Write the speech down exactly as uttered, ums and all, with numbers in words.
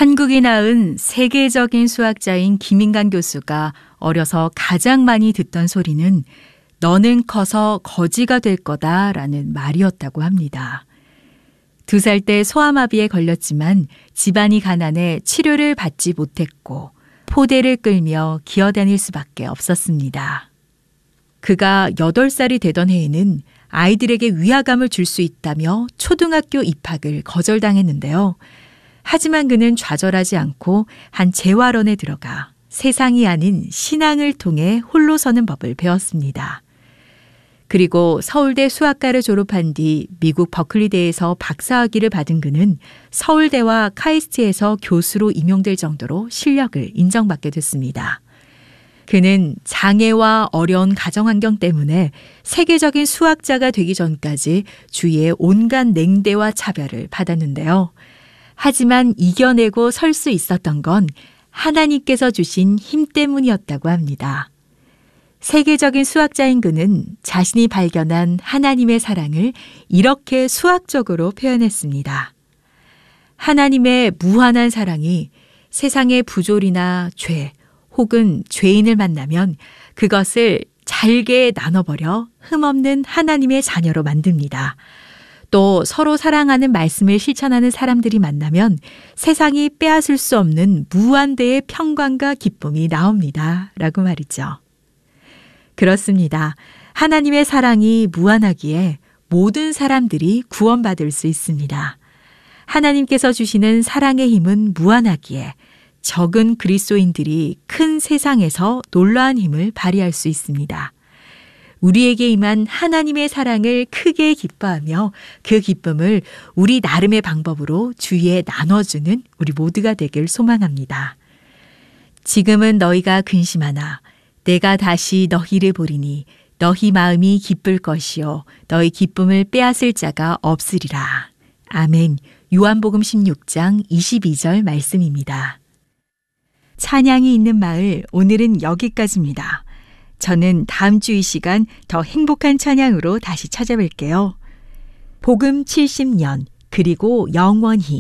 한국이 낳은 세계적인 수학자인 김인관 교수가 어려서 가장 많이 듣던 소리는 너는 커서 거지가 될 거다라는 말이었다고 합니다. 두 살 때 소아마비에 걸렸지만 집안이 가난해 치료를 받지 못했고 포대를 끌며 기어다닐 수밖에 없었습니다. 그가 여덟 살이 되던 해에는 아이들에게 위화감을 줄 수 있다며 초등학교 입학을 거절당했는데요. 하지만 그는 좌절하지 않고 한 재활원에 들어가 세상이 아닌 신앙을 통해 홀로 서는 법을 배웠습니다. 그리고 서울대 수학과를 졸업한 뒤 미국 버클리대에서 박사학위를 받은 그는 서울대와 카이스트에서 교수로 임용될 정도로 실력을 인정받게 됐습니다. 그는 장애와 어려운 가정환경 때문에 세계적인 수학자가 되기 전까지 주위의 온갖 냉대와 차별을 받았는데요. 하지만 이겨내고 설 수 있었던 건 하나님께서 주신 힘 때문이었다고 합니다. 세계적인 수학자인 그는 자신이 발견한 하나님의 사랑을 이렇게 수학적으로 표현했습니다. 하나님의 무한한 사랑이 세상의 부조리나 죄 혹은 죄인을 만나면 그것을 잘게 나눠버려 흠없는 하나님의 자녀로 만듭니다. 또 서로 사랑하는 말씀을 실천하는 사람들이 만나면 세상이 빼앗을 수 없는 무한대의 평강과 기쁨이 나옵니다. 라고 말이죠. 그렇습니다. 하나님의 사랑이 무한하기에 모든 사람들이 구원받을 수 있습니다. 하나님께서 주시는 사랑의 힘은 무한하기에 적은 그리스도인들이 큰 세상에서 놀라운 힘을 발휘할 수 있습니다. 우리에게 임한 하나님의 사랑을 크게 기뻐하며 그 기쁨을 우리 나름의 방법으로 주위에 나눠주는 우리 모두가 되길 소망합니다. 지금은 너희가 근심하나 내가 다시 너희를 보리니 너희 마음이 기쁠 것이요 너희 기쁨을 빼앗을 자가 없으리라. 아멘. 요한복음 십육 장 이십이 절 말씀입니다. 찬양이 있는 마을 오늘은 여기까지입니다. 저는 다음 주 이 시간 더 행복한 찬양으로 다시 찾아뵐게요. 복음 칠십 년 그리고 영원히